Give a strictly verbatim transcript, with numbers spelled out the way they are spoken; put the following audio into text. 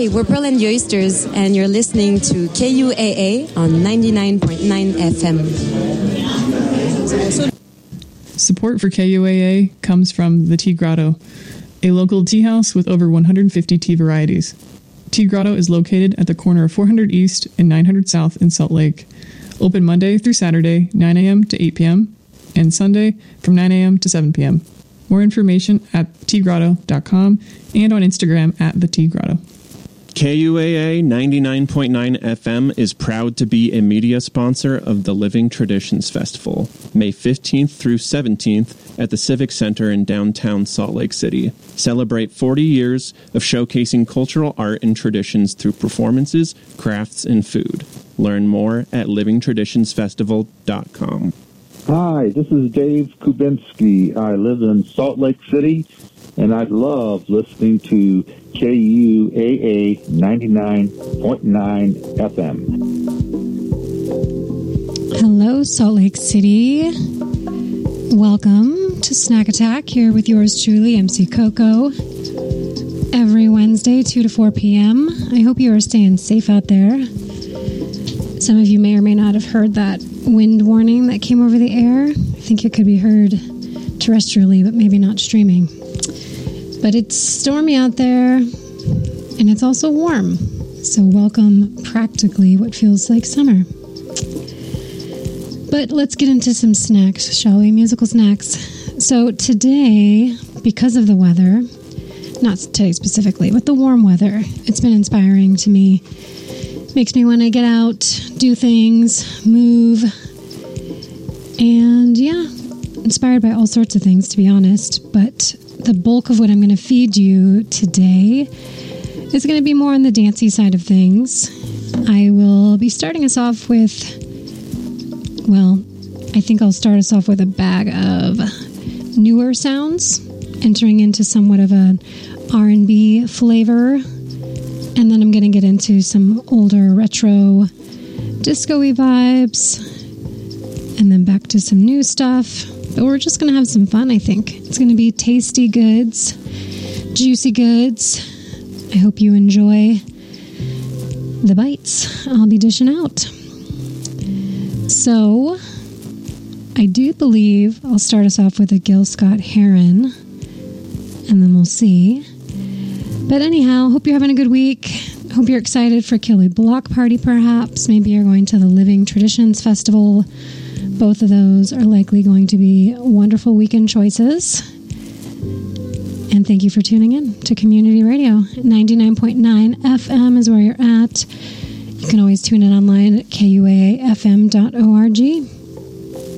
Hi, we're Pearl and the Oysters, and you're listening to K U A A on ninety-nine point nine F M. Support for K U A A comes from the Tea Grotto, a local tea house with over one hundred fifty tea varieties. Tea Grotto is located at the corner of four hundred East and nine hundred South in Salt Lake. Open Monday through Saturday, nine a.m. to eight p.m., and Sunday from nine a.m. to seven p.m. More information at tea grotto dot com and on Instagram at the Tea Grotto. K U A A ninety-nine point nine F M is proud to be a media sponsor of the Living Traditions Festival, May fifteenth through seventeenth at the Civic Center in downtown Salt Lake City. Celebrate forty years of showcasing cultural art and traditions through performances, crafts, and food. Learn more at living traditions festival dot com. Hi, this is Dave Kubinski. I live in Salt Lake City, and I love listening to K U A A ninety-nine point nine F M. Hello, Salt Lake City. Welcome to Snack Attack, here with yours truly, M C Coco. Every Wednesday, two to four p.m. I hope you are staying safe out there. Some of you may or may not have heard that wind warning that came over the air. I think it could be heard terrestrially, but maybe not streaming. But it's stormy out there, and it's also warm. So welcome practically what feels like summer. But let's get into some snacks, shall we? Musical snacks. So today, because of the weather, not today specifically, but the warm weather, it's been inspiring to me. Makes me want to get out, do things, move, and yeah, inspired by all sorts of things, to be honest. But the bulk of what I'm going to feed you today is going to be more on the dancey side of things. I will be starting us off with, well, I think I'll start us off with a bag of newer sounds, entering into somewhat of an R and B flavor. And then I'm going to get into some older retro disco-y vibes. And then back to some new stuff. But we're just going to have some fun, I think. It's going to be tasty goods, juicy goods. I hope you enjoy the bites I'll be dishing out. So, I do believe I'll start us off with a Gil Scott-Heron. And then we'll see. But anyhow, hope you're having a good week. Hope you're excited for Killy Block Party, perhaps. Maybe you're going to the Living Traditions Festival. Both of those are likely going to be wonderful weekend choices. And thank you for tuning in to Community Radio. ninety-nine point nine F M is where you're at. You can always tune in online at K U A A F M dot org.